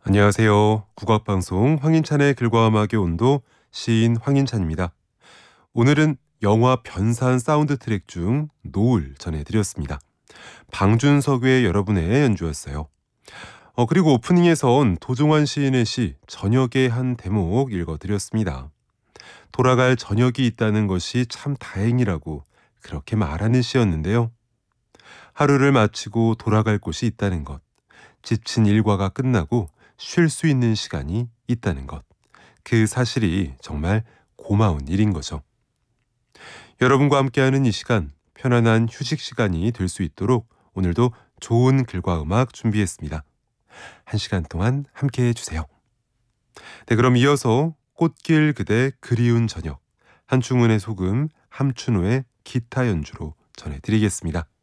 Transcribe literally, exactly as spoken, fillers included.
안녕하세요. 국악방송 황인찬의 글과 음악의 온도 시인 황인찬입니다. 오늘은 영화 변산 사운드 트랙 중 노을 전해드렸습니다. 방준석의 여러분의 연주였어요. 어, 그리고 오프닝에선 도종환 시인의 시 저녁의 한 대목 읽어드렸습니다. 돌아갈 저녁이 있다는 것이 참 다행이라고 그렇게 말하는 시였는데요. 하루를 마치고 돌아갈 곳이 있다는 것, 지친 일과가 끝나고 쉴 수 있는 시간이 있다는 것, 그 사실이 정말 고마운 일인 거죠. 여러분과 함께하는 이 시간, 편안한 휴식 시간이 될 수 있도록 오늘도 좋은 글과 음악 준비했습니다. 한 시간 동안 함께해 주세요. 네, 그럼 이어서 꽃길 그대 그리운 저녁, 한충은의 소금, 함춘호의 기타 연주로 전해드리겠습니다.